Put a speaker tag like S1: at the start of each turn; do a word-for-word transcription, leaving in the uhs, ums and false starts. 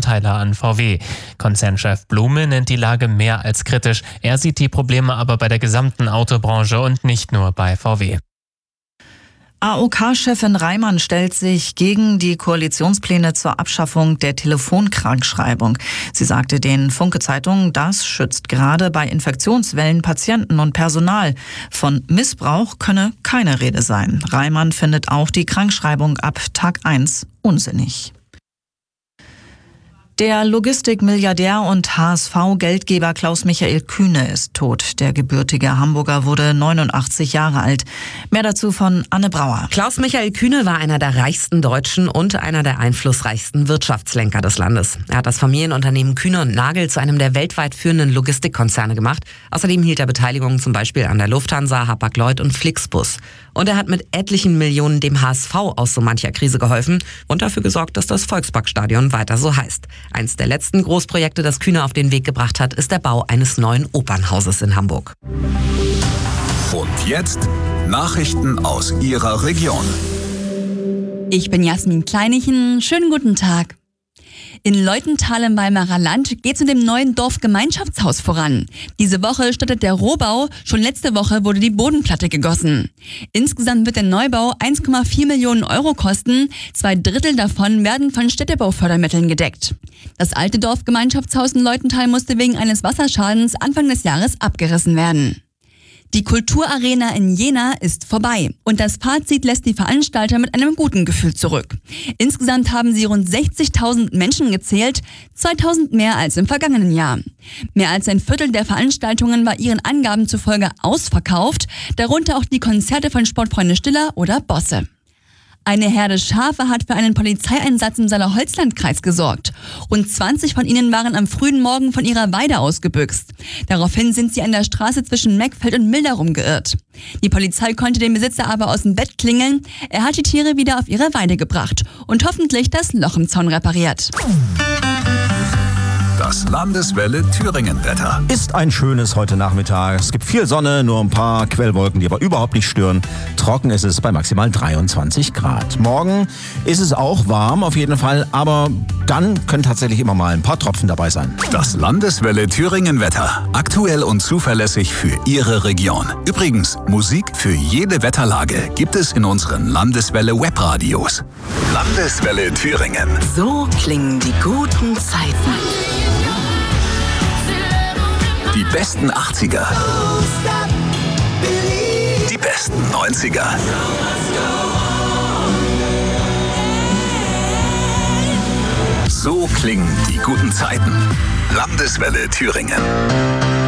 S1: Anteile an V W. Konzernchef Blume nennt die Lage mehr als kritisch. Er sieht die Probleme aber bei der gesamten Autobranche und nicht nur bei V W.
S2: A O K-Chefin Reimann stellt sich gegen die Koalitionspläne zur Abschaffung der Telefonkrankschreibung. Sie sagte den Funke-Zeitungen, das schützt gerade bei Infektionswellen Patienten und Personal. Von Missbrauch könne keine Rede sein. Reimann findet auch die Krankschreibung ab Tag eins unsinnig. Der Logistikmilliardär und H S V-Geldgeber Klaus-Michael Kühne ist tot. Der gebürtige Hamburger wurde neunundachtzig Jahre alt. Mehr dazu von Anne Brauer.
S3: Klaus-Michael Kühne war einer der reichsten Deutschen und einer der einflussreichsten Wirtschaftslenker des Landes. Er hat das Familienunternehmen Kühne und Nagel zu einem der weltweit führenden Logistikkonzerne gemacht. Außerdem hielt er Beteiligungen zum Beispiel an der Lufthansa, Hapag-Lloyd und Flixbus. Und er hat mit etlichen Millionen dem H S V aus so mancher Krise geholfen und dafür gesorgt, dass das Volksparkstadion weiter so heißt. Eins der letzten Großprojekte, das Kühne auf den Weg gebracht hat, ist der Bau eines neuen Opernhauses in Hamburg.
S4: Und jetzt Nachrichten aus Ihrer Region.
S5: Ich bin Jasmin Kleinichen. Schönen guten Tag. In Leutenthal im Weimarer Land geht es mit dem neuen Dorfgemeinschaftshaus voran. Diese Woche startet der Rohbau, schon letzte Woche wurde die Bodenplatte gegossen. Insgesamt wird der Neubau eins Komma vier Millionen Euro kosten, zwei Drittel davon werden von Städtebaufördermitteln gedeckt. Das alte Dorfgemeinschaftshaus in Leutenthal musste wegen eines Wasserschadens Anfang des Jahres abgerissen werden. Die Kulturarena in Jena ist vorbei und das Fazit lässt die Veranstalter mit einem guten Gefühl zurück. Insgesamt haben sie rund sechzigtausend Menschen gezählt, zweitausend mehr als im vergangenen Jahr. Mehr als ein Viertel der Veranstaltungen war ihren Angaben zufolge ausverkauft, darunter auch die Konzerte von Sportfreunde Stiller oder Bosse. Eine Herde Schafe hat für einen Polizeieinsatz im Saale-Holzland-Kreis gesorgt. Rund zwanzig von ihnen waren am frühen Morgen von ihrer Weide ausgebüxt. Daraufhin sind sie an der Straße zwischen Meckfeld und Milderum geirrt. Die Polizei konnte den Besitzer aber aus dem Bett klingeln. Er hat die Tiere wieder auf ihre Weide gebracht und hoffentlich das Loch im Zaun repariert.
S4: Das Landeswelle Thüringen-Wetter.
S6: Ist ein schönes heute Nachmittag. Es gibt viel Sonne, nur ein paar Quellwolken, die aber überhaupt nicht stören. Trocken ist es bei maximal dreiundzwanzig Grad. Morgen ist es auch warm auf jeden Fall, aber dann können tatsächlich immer mal ein paar Tropfen dabei sein.
S4: Das Landeswelle Thüringen-Wetter. Aktuell und zuverlässig für Ihre Region. Übrigens, Musik für jede Wetterlage gibt es in unseren Landeswelle Webradios. Landeswelle Thüringen.
S7: So klingen die guten Zeiten.
S4: Die besten achtziger. Die besten neunziger. So klingen die guten Zeiten. Landeswelle Thüringen.